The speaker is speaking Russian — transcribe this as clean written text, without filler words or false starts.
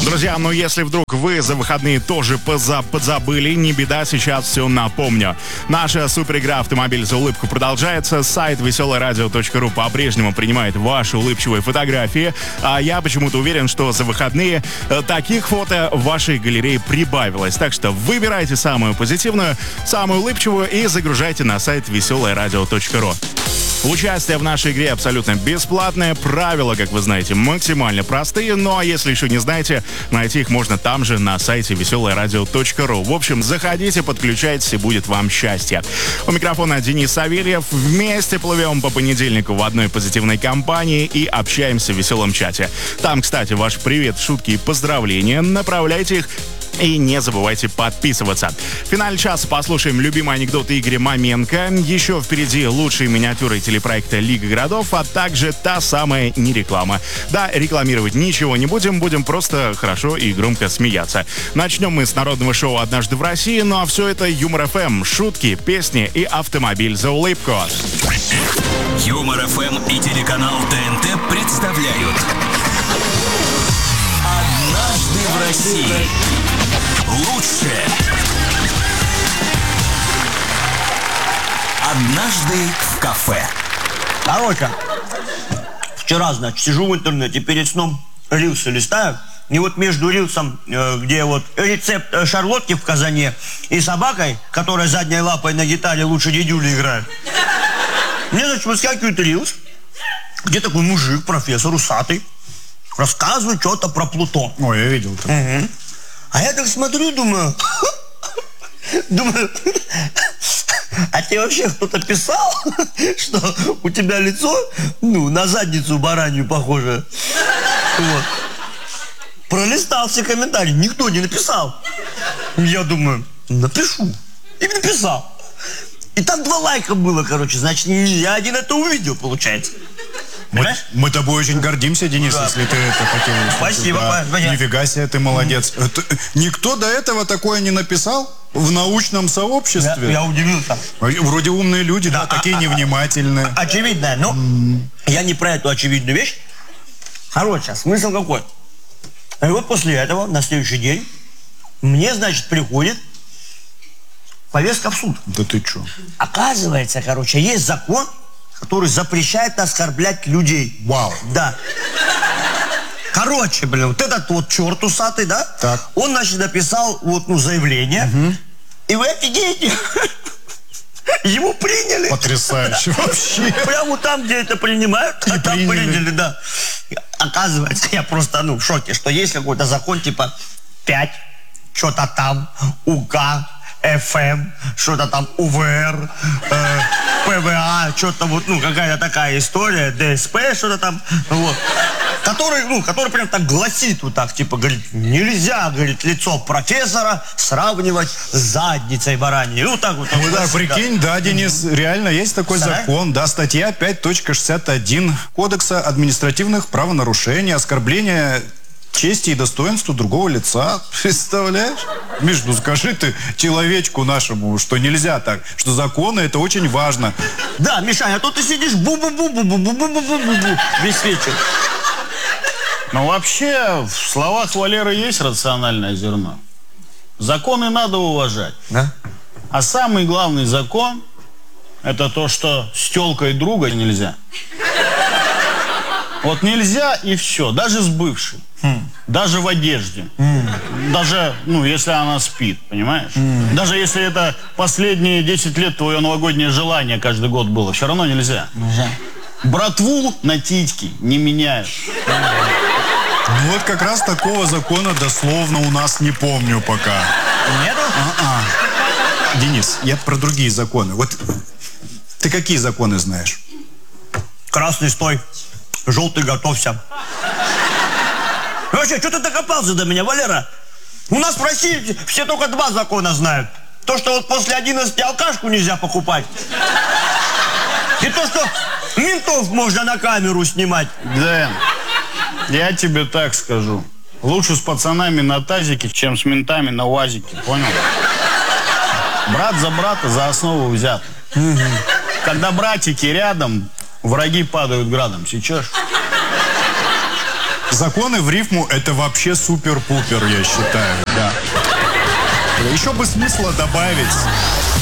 Друзья, ну если вдруг вы за выходные тоже подзабыли, не беда, сейчас все напомню. Наша суперигра «Автомобиль за улыбку» продолжается. Сайт веселорадио.ру по-прежнему принимает ваши улыбчивые фотографии. А я почему-то уверен, что за выходные таких фото в вашей галерее прибавилось. Так что выбирайте самую позитивную, самую улыбчивую и загружайте на сайт веселорадио.ру. Участие в нашей игре абсолютно бесплатное. Правила, как вы знаете, максимально простые. Ну а если еще не знаете, найти их можно там же на сайте веселорадио.ру. В общем, заходите, подключайтесь, и будет вам счастье. У микрофона Денис Савельев. Вместе плывем по понедельнику в одной позитивной компании и общаемся в веселом чате. Там, кстати, ваш привет, шутки и поздравления. Направляйте их. И не забывайте подписываться. В финале часа послушаем любимые анекдоты Игоря Маменко. Еще впереди лучшие миниатюры телепроекта «Лига городов», а также та самая нереклама. Да, рекламировать ничего не будем, будем просто хорошо и громко смеяться. Начнем мы с народного шоу «Однажды в России», ну а все это Юмор ФМ, шутки, песни и «Автомобиль за улыбку». Юмор ФМ и телеканал ТНТ представляют «Однажды в России». Лучшее. Однажды в кафе. Короче, вчера, значит, сижу в интернете, перед сном рилсы листаю, и вот между рилсом, где вот рецепт шарлотки в казане, и собакой, которая задней лапой на гитаре лучше дедюли играет, мне, значит, выскакивает рилс, где такой мужик, профессор, усатый, рассказывает что-то про Плутон. Ой, я видел это. Угу. А я так смотрю, думаю, а тебе вообще кто-то писал, что у тебя лицо, на задницу баранью похоже? Вот. Пролистал все комментарии, никто не написал. Я думаю, напишу. И написал. И там 2 лайка было, короче, значит, я один это увидел, получается. Мы тобой очень гордимся, Денис, да. Если ты это хотел. Спасибо. Да. Нифига себе, ты молодец. Никто до этого такое не написал в научном сообществе? Я удивился. Вроде умные люди, да, такие невнимательные. Очевидно, но я не про эту очевидную вещь. Короче, смысл какой? И вот после этого, на следующий день, мне, значит, приходит повестка в суд. Да ты чё? Оказывается, короче, есть закон, который запрещает оскорблять людей. Вау. Да. Короче, вот этот вот черт усатый, да? Так. Он, значит, написал заявление. Угу. И вы офигеете? Его приняли. Потрясающе вообще. Прямо там, где это принимают, и там приняли, да. Оказывается, я просто, в шоке, что есть какой-то закон, типа 5, что-то там, УК, ФМ, что-то там УВР, ПВА, что-то вот, какая-то такая история, ДСП, что-то там, вот. Который прям так гласит, вот так, типа, говорит, нельзя, говорит, лицо профессора сравнивать с задницей бараньей. Вот так вот. Ну да, прикинь, да, Денис, реально есть такой закон, да, статья 5.61 Кодекса административных правонарушений, оскорбление чести и достоинству другого лица. Представляешь? Миш, скажи ты человечку нашему, что нельзя так, что законы это очень важно. Да, Мишаня, а то ты сидишь бу-бу-бу-бу-бу-бу-бу-бу-бу весь вечер. Ну, вообще, в словах Валеры есть рациональное зерно. Законы надо уважать. Да? А самый главный закон это то, что с тёлкой друга нельзя. Вот нельзя и все, даже с бывшей. Даже в одежде. Даже, если она спит, понимаешь? Даже если это последние 10 лет твое новогоднее желание каждый год было, все равно нельзя. Братву на титьки не меняют. Ну вот как раз такого закона дословно у нас не помню пока. Нету? Денис, я про другие законы. Вот ты какие законы знаешь? Красный стой, желтый готовься. Вообще, что ты докопался до меня, Валера? У нас в России все только 2 закона знают. То, что вот после 11 алкашку нельзя покупать. И то, что ментов можно на камеру снимать. Дэн, я тебе так скажу. Лучше с пацанами на тазике, чем с ментами на УАЗике, понял? Брат за брата за основу взят. Когда братики рядом, враги падают градом. Сейчас. Законы в рифму — это вообще супер-пупер, я считаю, да. Еще бы смысла добавить.